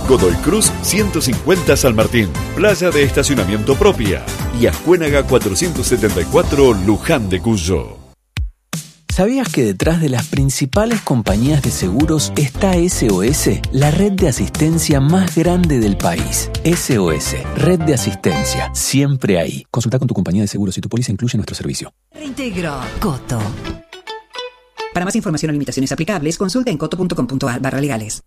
Godoy Cruz 150 San Martín, playa de estacionamiento propia. Y Ascuénaga 474 Luján de Cuyo. ¿Sabías que detrás de las principales compañías de seguros está SOS, la red de asistencia más grande del país? SOS, red de asistencia, siempre ahí. Consulta con tu compañía de seguros si tu póliza incluye nuestro servicio. Reintegro Coto. Para más información o limitaciones aplicables, consulta en coto.com.ar/legales.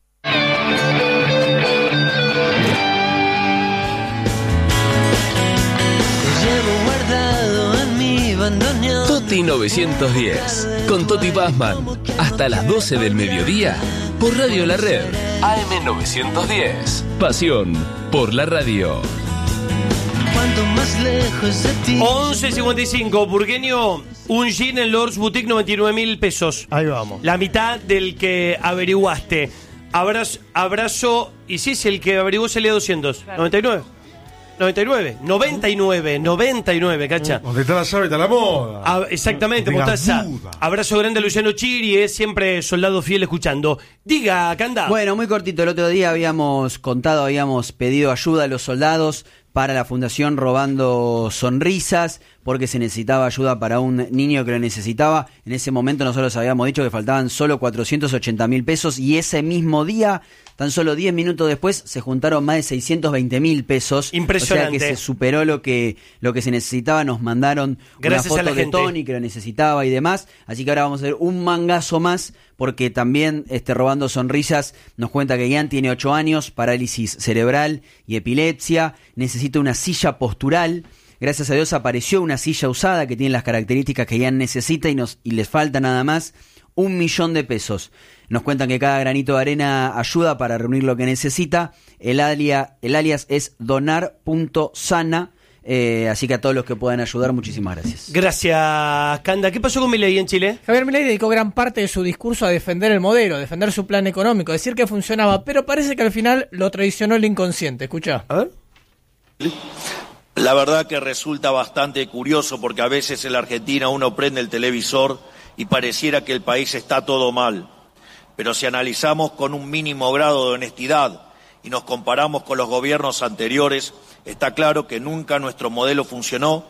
Toti 910, con Toti Pazman, hasta las 12 del mediodía, por Radio La Red, AM 910, pasión por la radio. Cuanto más lejos de ti. 11.55, burgueño, un jean en Lord's Boutique, 99.000 pesos. Ahí vamos. La mitad del que averiguaste. Abrazo, y sí, si el que averiguó salía 200. Claro. 99, cacha. Donde está la llave está la moda. Exactamente, Mostaza. Abrazo grande a Luciano Chiri, siempre soldado fiel escuchando. Diga, Canda. Bueno, muy cortito, el otro día habíamos pedido ayuda a los soldados para la Fundación Robando Sonrisas, porque se necesitaba ayuda para un niño que lo necesitaba. En ese momento nosotros habíamos dicho que faltaban solo 480.000 pesos, y ese mismo día, tan solo 10 minutos después, se juntaron más de 620.000 pesos. Impresionante. O sea que se superó lo que se necesitaba. Nos mandaron gracias una a la foto de gente. Tony que lo necesitaba y demás. Así que ahora vamos a hacer un mangazo más, porque también Robando Sonrisas nos cuenta que Ian tiene 8 años, parálisis cerebral y epilepsia, necesita una silla postural. Gracias a Dios apareció una silla usada que tiene las características que Ian necesita, y les falta nada más 1.000.000 pesos. Nos cuentan que cada granito de arena ayuda para reunir lo que necesita. El alias es donar.sana. Así que a todos los que puedan ayudar, muchísimas gracias. Gracias, Canda. ¿Qué pasó con Milei en Chile? Javier Milei dedicó gran parte de su discurso a defender el modelo, defender su plan económico, decir que funcionaba, pero parece que al final lo traicionó el inconsciente. Escuchá. A ver. La verdad que resulta bastante curioso, porque a veces en la Argentina uno prende el televisor y pareciera que el país está todo mal. Pero si analizamos con un mínimo grado de honestidad y nos comparamos con los gobiernos anteriores, está claro que nunca nuestro modelo funcionó,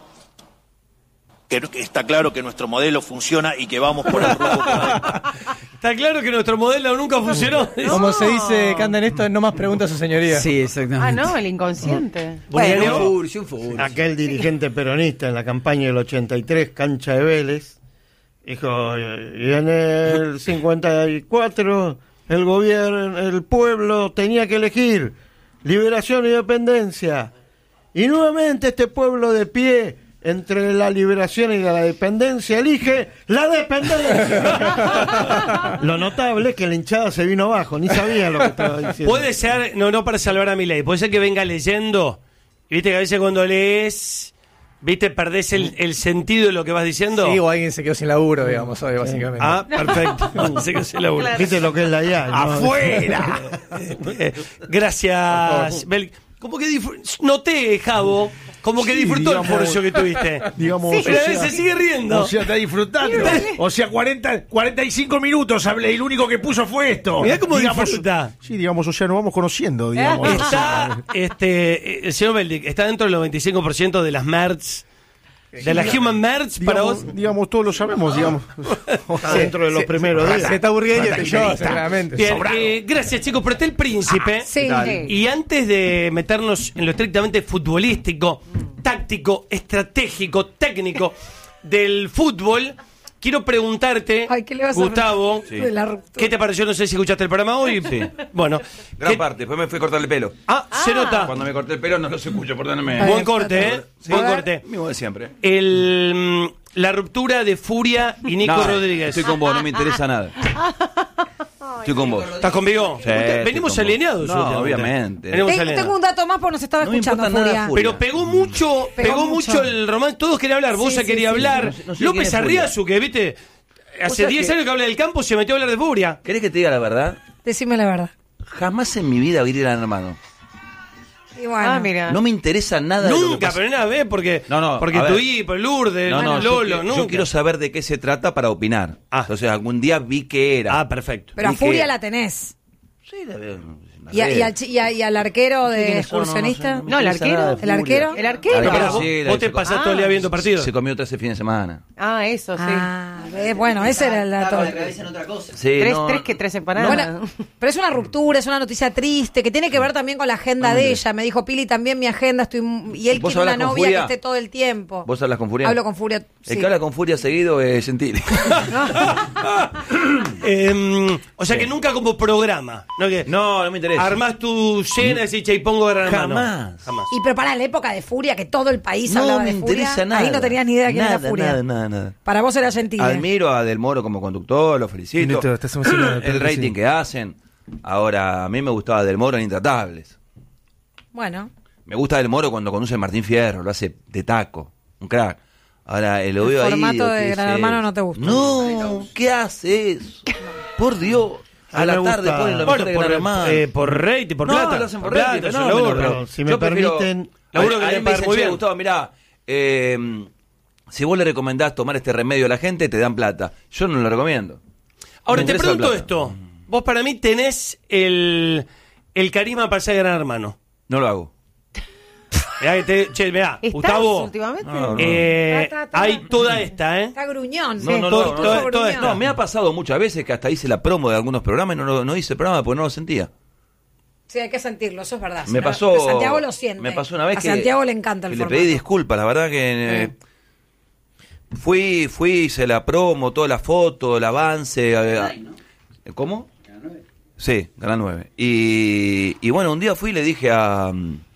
está claro que nuestro modelo funciona y que vamos por el rumbo correcto. Está claro que nuestro modelo nunca funcionó. Como se dice, Canda, en esto, no más preguntas a su señoría. Sí, exactamente. No, el inconsciente. Bueno, un furcio. Aquel dirigente peronista en la campaña del 83, Cancha de Vélez, dijo, y en el 54 el gobierno, el pueblo tenía que elegir liberación y dependencia. Y nuevamente este pueblo, de pie entre la liberación y la dependencia, elige la dependencia. Lo notable es que la hinchada se vino abajo, ni sabía lo que estaba diciendo. Puede ser, no para salvar a Milei, puede ser que venga leyendo. Viste que a veces cuando lees, viste, perdés el sentido de lo que vas diciendo. Sí, o alguien se quedó sin laburo, digamos, hoy, básicamente. Ah, perfecto. Se quedó sin laburo. Claro. ¿Viste lo que es la IA? ¿no? ¡Afuera! Gracias, Bel. Como que noté, Javo, como que disfrutó, digamos, el forcio que tuviste. Digamos, sí, pero se sigue riendo. O sea, está disfrutando. O sea, 45 minutos hablé y el único que puso fue esto. Mirá cómo disfruta. Sí, digamos, o sea, nos vamos conociendo, digamos. Está, el señor Beldic, está dentro del 95% de las merts, de la Human Merch, para vos. Digamos, todos lo sabemos, digamos. Dentro de los primeros días. Se está aburriendo yo, seguramente. Bien, gracias, chicos, pero está el príncipe. Sí. Y antes de meternos en lo estrictamente futbolístico, táctico, estratégico, técnico del fútbol, quiero preguntarte, ay, ¿qué le vas Gustavo, sí, ¿qué te pareció? No sé si escuchaste el programa hoy. Sí. Bueno, gran parte. Después me fui a cortar el pelo. Se nota. Cuando me corté el pelo no lo escucho, perdóname. Buen corte, ¿eh? Sí. Buen corte. Mismo de siempre. La ruptura de Furia y Nico Rodríguez. Estoy con vos, no me interesa nada. Estoy con vos. ¿Estás conmigo? Sí, venimos alineados. No, obviamente. Tengo un dato más porque nos estaba escuchando, Furia. Pero pegó mucho el romance. Todos querían hablar. Vos quería hablar. No sé López Arriazu, que viste, hace 10 años que habla del campo, se metió a hablar de Furia. ¿Querés que te diga la verdad? Decime la verdad. Jamás en mi vida vi Gran Hermano. Y bueno. Mira. No me interesa nada de lo que Nunca, pasa. pero una vez, porque tu hijo, Lourdes, Lolo, nunca. Yo quiero saber de qué se trata para opinar. Entonces algún día vi que era. Perfecto. Pero a Furia la tenés. Sí, la veo. ¿Y al arquero de ¿Quiénes son? excursionista? No el arquero. ¿El arquero? El arquero, sí, ¿Vos te pasás todo el día viendo partidos? Se comió 13 fines de semana. Ah, eso, sí. Bueno, ese era el dato. Sí, tres empanadas. Bueno, pero es una ruptura, es una noticia triste, que tiene que ver también con la agenda de ella. Me dijo Pili, también mi agenda, y él quiere una novia que esté todo el tiempo. ¿Vos hablas con Furia? Hablo con Furia, sí. El que habla con Furia seguido es Gentili. O sea que nunca como programa. No me interesa. Armás tu cena y decís, che, y pongo Gran Hermano. Jamás. Y pero para la época de Furia, que todo el país hablaba de Furia. No me interesa nada. Ahí no tenías ni idea de quién era Furia. Nada. Para vos era Gentili. Admiro a Del Moro como conductor, lo felicito. El rating que hacen. Ahora, a mí me gustaba Del Moro en Intratables. Bueno. Me gusta Del Moro cuando conduce Martín Fierro, lo hace de taco, un crack. Ahora, el formato de Gran Hermano no te gusta. No, ¿qué hace eso? Por Dios. A la tarde ponen lo mejor de Gran Hermano. Por rating, por plata. No, lo hacen por rating, pero si me permiten... Laburo que me dicen, che, Gustavo, mirá, si vos le recomendás tomar este remedio a la gente, te dan plata. Yo no lo recomiendo. Ahora, te pregunto esto. Vos para mí tenés el carisma para ser Gran Hermano. No lo hago. Mirá, Gustavo. Últimamente? Hay toda esta, Está gruñón. No, me ha pasado muchas veces que hasta hice la promo de algunos programas y no hice el programa porque no lo sentía. Sí, hay que sentirlo, eso es verdad. Me pasó. Santiago lo siente. Me pasó una vez a Santiago le encanta el que formato. le pedí disculpas, la verdad que fui, hice la promo, toda la foto, el avance. ¿Cómo? Canal 9. Sí, Canal 9. Y bueno, un día fui y le dije a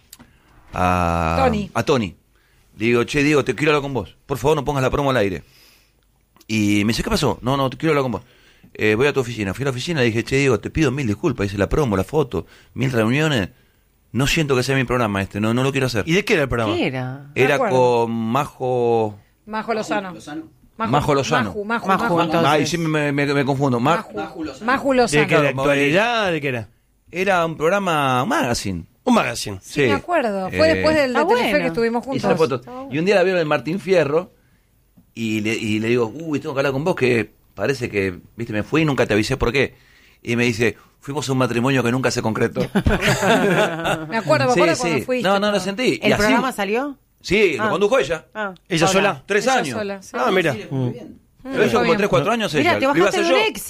Tony. Le digo, che, Diego, te quiero hablar con vos. Por favor, no pongas la promo al aire. Y me dice, ¿qué pasó? No, te quiero hablar con vos. Voy a tu oficina. Fui a la oficina y le dije, che, Diego, te pido 1000 disculpas. Hice la promo, la foto, 1000 reuniones. No siento que sea mi programa no lo quiero hacer. ¿Y de qué era el programa? ¿Qué era? Era con Majo Lozano. Majo Lozano. Ay, sí me confundo. Majo Lozano. ¿De qué? ¿De actualidad? ¿De qué era? Era un programa, un magazine. Un magazine. Sí, me acuerdo. Fue después del de Telefe que estuvimos juntos. Hice la foto. Y un día la vieron en Martín Fierro y le digo, tengo que hablar con vos que parece que, viste, me fui y nunca te avisé por qué. Y me dice, fuimos a un matrimonio que nunca se concretó. Me acuerdo cuando fuiste. No lo sentí. ¿El programa salió? Sí, lo condujo ella. ¿Ella sola? 3 años. Sola, sí. Mira. Lo hizo como 3-4 años ella. Mira, te bajaste de un éxito.